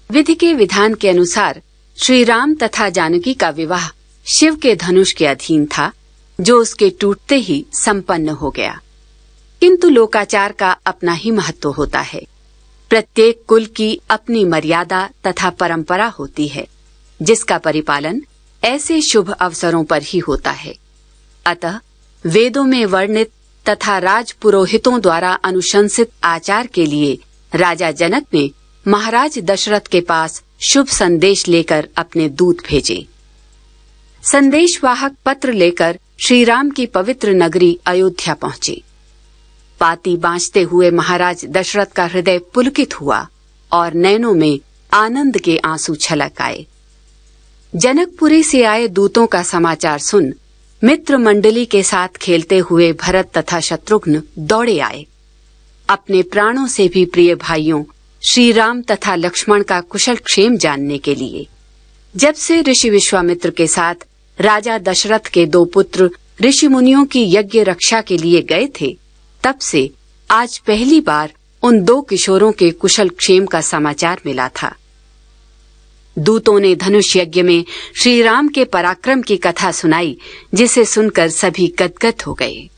विधि के विधान के अनुसार श्री राम तथा जानकी का विवाह शिव के धनुष के अधीन था, जो उसके टूटते ही संपन्न हो गया। किंतु लोकाचार का अपना ही महत्व होता है। प्रत्येक कुल की अपनी मर्यादा तथा परंपरा होती है, जिसका परिपालन ऐसे शुभ अवसरों पर ही होता है। अतः वेदों में वर्णित तथा राज पुरोहितों द्वारा अनुशंसित आचार के लिए राजा जनक ने महाराज दशरथ के पास शुभ संदेश लेकर अपने दूत भेजे। संदेशवाहक पत्र लेकर श्री राम की पवित्र नगरी अयोध्या पहुंचे। पाती बांचते हुए महाराज दशरथ का हृदय पुलकित हुआ और नैनों में आनंद के आंसू छलक आए। जनकपुरी से आए दूतों का समाचार सुन मित्र मंडली के साथ खेलते हुए भरत तथा शत्रुघ्न दौड़े आए। अपने प्राणों से भी प्रिय भाइयों श्री राम तथा लक्ष्मण का कुशल क्षेम जानने के लिए। जब से ऋषि विश्वामित्र के साथ राजा दशरथ के 2 पुत्र ऋषि मुनियों की यज्ञ रक्षा के लिए गए थे, तब से आज पहली बार उन 2 किशोरों के कुशल क्षेम का समाचार मिला था। दूतों ने धनुष यज्ञ में श्री राम के पराक्रम की कथा सुनाई, जिसे सुनकर सभी गदगद हो गए।